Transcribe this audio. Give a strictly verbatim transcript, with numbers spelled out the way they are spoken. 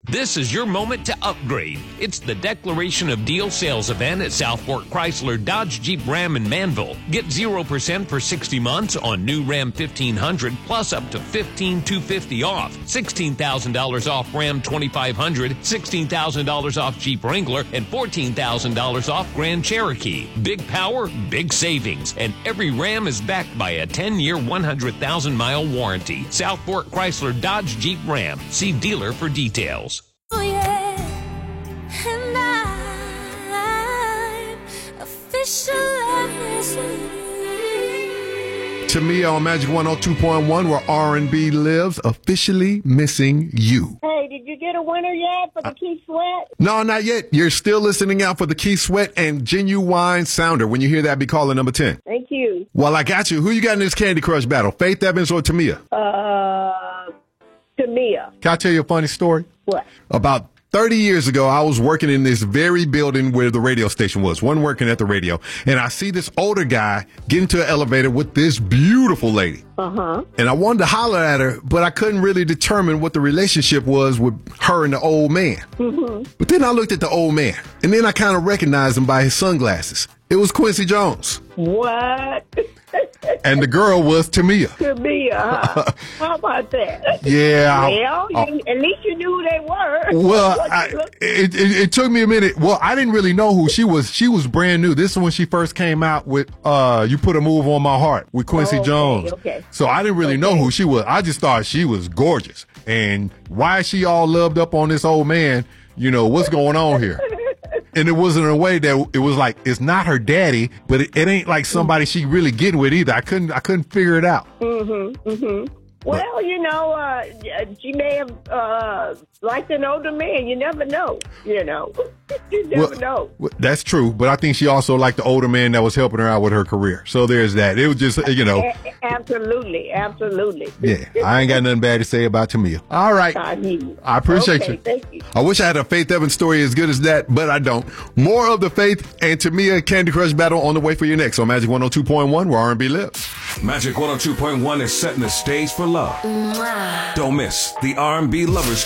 This is your moment to upgrade. It's the Declaration of Deal sales event at Southport Chrysler Dodge Jeep Ram in Manville. Get zero percent for sixty months on new Ram fifteen hundred plus up to fifteen thousand two hundred fifty dollars off, sixteen thousand dollars off Ram twenty-five hundred, sixteen thousand dollars off Jeep Wrangler, and fourteen thousand dollars off Grand Cherokee. Big power, big savings, and every Ram is backed by a ten-year, one hundred thousand mile warranty. Southport Chrysler Dodge Jeep Ram. See dealer for details. Oh yeah, and I'm officially missing you. Tamia on Magic one oh two point one, where R and B lives, officially missing you. Hey, did you get a winner yet for the uh, Keith Sweat? No, not yet. You're still listening out for the Keith Sweat and Genuine Sounder. When you hear that, be calling number ten. Thank you. Well, I got you. Who you got in this Candy Crush battle? Faith Evans or Tamia? Uh, Tamia. Can I tell you a funny story? What? About thirty years ago, I was working in this very building where the radio station was, one working at the radio, and I see this older guy get into an elevator with this beautiful lady. Uh-huh. And I wanted to holler at her, but I couldn't really determine what the relationship was with her and the old man. Mm-hmm. But then I looked at the old man, and then I kind of recognized him by his sunglasses. It was Quincy Jones. What? And the girl was Tamia. Tamia, huh? How about that? Yeah. Well, I, you, at least you knew who they were. Well, I, it, it, it took me a minute. Well, I didn't really know who she was. She was brand new. This is when she first came out with uh, You Put a Move on My Heart with Quincy oh, okay, Jones. Okay. So I didn't really okay. know who she was. I just thought she was gorgeous. And why is she all loved up on this old man? You know, what's going on here? And it wasn't in a way that it was like, it's not her daddy, but it, it ain't like somebody she really getting with either. I couldn't, I couldn't figure it out. Mm-hmm, mm-hmm. Well, but, you know, uh, she may have uh, liked an older man. You never know, you know. You never well, know. That's true, but I think she also liked the older man that was helping her out with her career. So there's that. It was just, you know. A- absolutely, absolutely. Yeah, I ain't got nothing bad to say about Tamia. All right. I, I appreciate okay, you. Thank you. I wish I had a Faith Evans story as good as that, but I don't. More of the Faith and Tamia Candy Crush battle on the way for you next on Magic one oh two point one, where R and B lives. Magic one oh two point one is setting the stage for love. Mwah. Don't miss the R and B Lovers